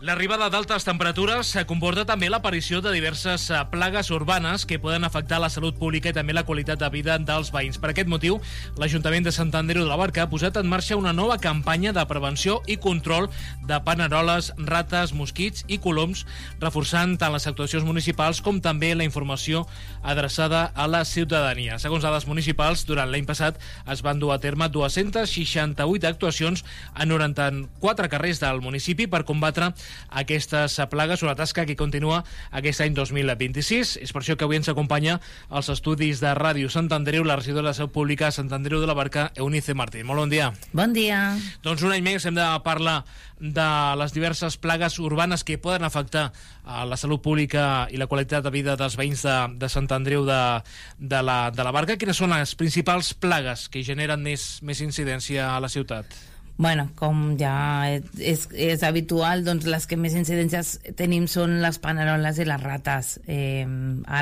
L'arribada d'altes temperatures comporta també l'aparició de diverses plagues urbanes que poden afectar la salut pública i també la qualitat de vida dels veïns. Per aquest motiu, l'Ajuntament de Sant Andreu de la Barca ha posat en marxa una nova campanya de prevenció i control de paneroles, rates, mosquits i coloms, reforçant tant les actuacions municipals com també la informació adreçada a la ciutadania. Segons dades municipals, durant l'any passat es van dur a terme 268 actuacions a 94 carrers del municipi per combatre aquestes plagues, una tasca que continua aquest any 2026. És per això que avui ens acompanya als estudis de Ràdio Sant Andreu la regidora de Salut Pública a Sant Andreu de la Barca, Eunice Martín. Molt bon dia. Bon dia. Doncs un any més hem de parlar de les diverses plagues urbanes que poden afectar a la salut pública i la qualitat de vida dels veïns de Sant Andreu de la Barca. Quines són les principals plagues que generen més incidència a la ciutat? Bueno, com ja és habitual, doncs les que més incidències tenim són les paneroles i les rates. Ara